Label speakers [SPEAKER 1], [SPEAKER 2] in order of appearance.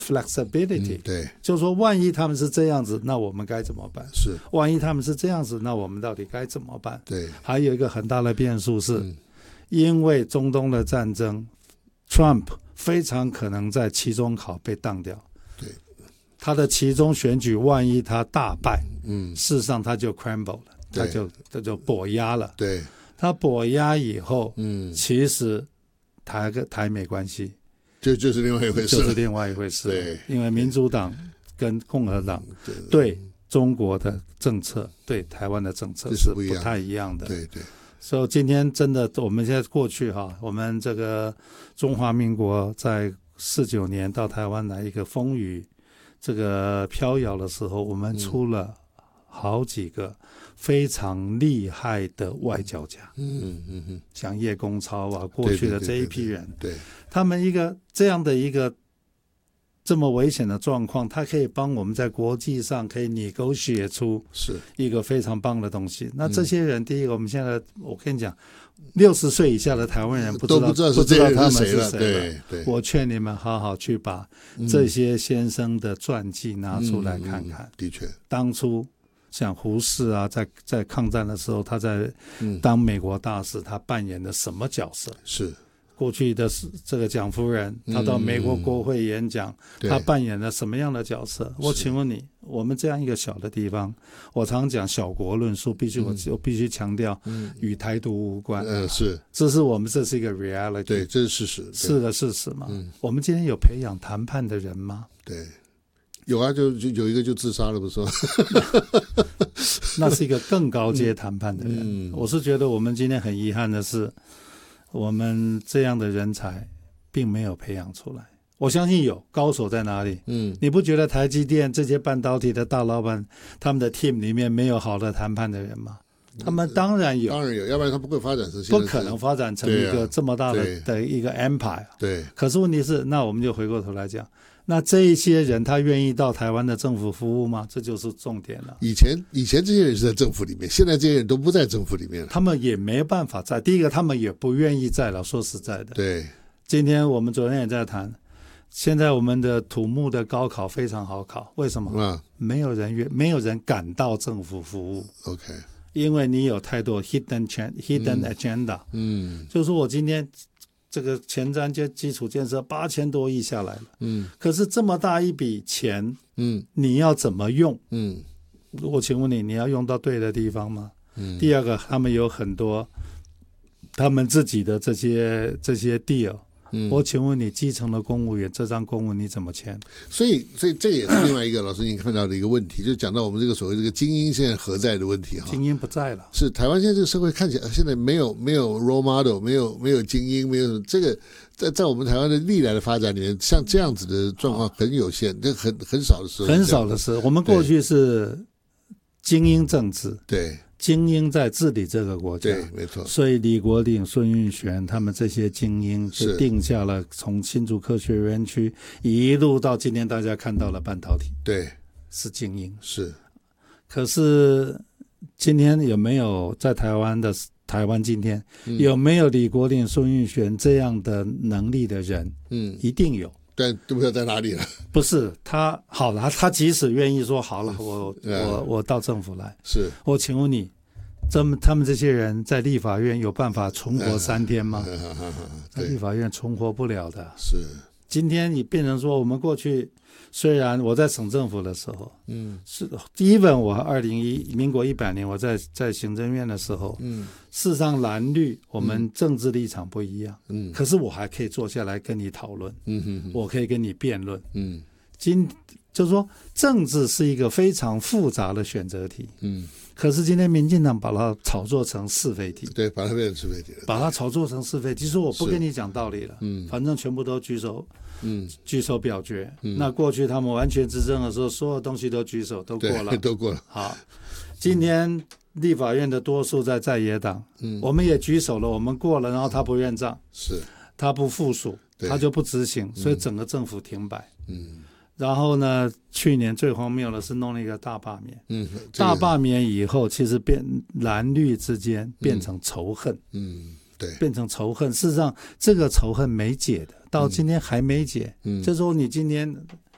[SPEAKER 1] flexibility，
[SPEAKER 2] 对，
[SPEAKER 1] 就是说万一他们是这样子，那我们该怎么办？
[SPEAKER 2] 是，
[SPEAKER 1] 万一他们是这样子，那我们到底该怎么办？
[SPEAKER 2] 对，
[SPEAKER 1] 还有一个很大的变数是，因为中东的战争 ，Trump 非常可能在期中考被当掉。
[SPEAKER 2] 对，
[SPEAKER 1] 他的期中选举万一他大败，事实上他就 crumble 了，他就跛压了。
[SPEAKER 2] 对，
[SPEAKER 1] 他跛压以后，其实台美关系
[SPEAKER 2] 就是另外一回事，
[SPEAKER 1] 就是另外一回事。对，因为民主党跟共和党对中国的政策、对台湾的政策是不太一样的。
[SPEAKER 2] 对对。
[SPEAKER 1] 所以今天真的，我们现在过去我们这个中华民国在49年到台湾来一个风雨这个飘摇的时候，我们出了好几个非常厉害的外交家，像叶公超过去的这一批人，
[SPEAKER 2] 对，
[SPEAKER 1] 他们一个这样的一个这么危险的状况，他可以帮我们在国际上可以negotiate出一个非常棒的东西。那这些人，第一个，我们现在我跟你讲，60岁以下的台湾人不知道他们是谁了。我劝你们好好去把这些先生的传记拿出来看看。
[SPEAKER 2] 的确，
[SPEAKER 1] 当初像胡适在抗战的时候，他在当美国大使，他扮演的什么角色？
[SPEAKER 2] 是。
[SPEAKER 1] 过去的这个蒋夫人，她到美国国会演讲，她扮演了什么样的角色？我请问你，我们这样一个小的地方，我常讲小国论述，我必须强调，与台独无关。
[SPEAKER 2] 是，
[SPEAKER 1] 这是一个 reality，
[SPEAKER 2] 对，这是事实，
[SPEAKER 1] 是个事实嘛。我们今天有培养谈判的人吗？
[SPEAKER 2] 对，有啊，就有一个就自杀了，不是吗？
[SPEAKER 1] 那是一个更高阶谈判的人。我是觉得我们今天很遗憾的是，我们这样的人才并没有培养出来。我相信有高手在哪里？你不觉得台积电这些半导体的大老板，他们的 team 里面没有好的谈判的人吗？他们当然有，
[SPEAKER 2] 要不然他不会发展成，
[SPEAKER 1] 不可能发展成一个这么大的一个 empire。
[SPEAKER 2] 对。
[SPEAKER 1] 可是问题是，那我们就回过头来讲，那这一些人他愿意到台湾的政府服务吗？这就是重点了。
[SPEAKER 2] 以前这些人是在政府里面，现在这些人都不在政府里面了。
[SPEAKER 1] 他们也没办法在，第一个他们也不愿意在了。说实在的，
[SPEAKER 2] 对。
[SPEAKER 1] 今天我们昨天也在谈，现在我们的土木的高考非常好考，为什么？没有人敢到政府服务。
[SPEAKER 2] OK。
[SPEAKER 1] 因为你有太多 hidden agenda。就是说我今天这个前瞻基础建设8000多亿下来了，可是这么大一笔钱，你要怎么用？我请问你要用到对的地方吗？第二个，他们有很多他们自己的这些 deal。我请问你，基层的公务员这张公文你怎么签？
[SPEAKER 2] 所以这也是另外一个老师您看到的一个问题，就讲到我们这个所谓这个精英现在何在的问题哈。
[SPEAKER 1] 精英不在了，
[SPEAKER 2] 是台湾现在这个社会看起来现在没有 role model， 没有精英，没有这个在我们台湾的历来的发展里面，像这样子的状况很有限，这很少的时候，
[SPEAKER 1] 很少的事。我们过去是精英政治，
[SPEAKER 2] 对。
[SPEAKER 1] 精英在治理这个国家，
[SPEAKER 2] 对，没错。
[SPEAKER 1] 所以李国鼎、孙运璇他们这些精英就定下了从新竹科学园区一路到今天大家看到了半导体，
[SPEAKER 2] 对，
[SPEAKER 1] 是精英。
[SPEAKER 2] 是。
[SPEAKER 1] 可是今天有没有在台湾今天有没有李国鼎、孙运璇这样的能力的人？一定有。
[SPEAKER 2] 但都不知道在哪里了。
[SPEAKER 1] 不是他好了，他即使愿意说好了，我到政府来，
[SPEAKER 2] 是
[SPEAKER 1] 我请问你，他们这些人在立法院有办法存活3天吗？在立法院存活不了的。
[SPEAKER 2] 是
[SPEAKER 1] 今天你变成说，我们过去虽然我在省政府的时候，是even我民国100年我在行政院的时候，事实上蓝绿我们政治立场不一样，可是我还可以坐下来跟你讨论，我可以跟你辩论，就是说政治是一个非常复杂的选择题，可是今天民进党把它炒作成是非题，
[SPEAKER 2] 对，把它变成是非题了，
[SPEAKER 1] 把它炒作成是非题，说我不跟你讲道理了，反正全部都举手表决。那过去他们完全执政的时候，所有东西都举手都过了，
[SPEAKER 2] 都过了。
[SPEAKER 1] 好，今天立法院的多数在野党，我们也举手了，我们过了，然后他不认账，
[SPEAKER 2] 是
[SPEAKER 1] 他不附属，他就不执行，所以整个政府停摆。然后呢，去年最荒谬的是弄了一个大罢免，大罢免以后，其实蓝绿之间变成仇恨，
[SPEAKER 2] 对，
[SPEAKER 1] 变成仇恨。事实上，这个仇恨没解的，到今天还没解。就是说，你今天